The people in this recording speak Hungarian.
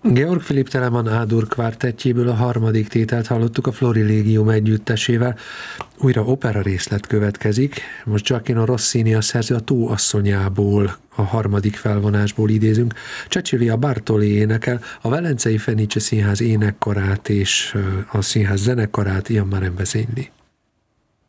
Georg Philipp Telemann A-dur kvártettjéből a harmadik tételt hallottuk a Florilegium együttesével. Újra opera részlet következik. Most Gioacchino Rossini a szerző a Tó asszonyából, a harmadik felvonásból idézünk. Cecilia Bartoli énekel, a Velencei Fenice Színház énekkarát és a színház zenekarát Ian Maren vezényli.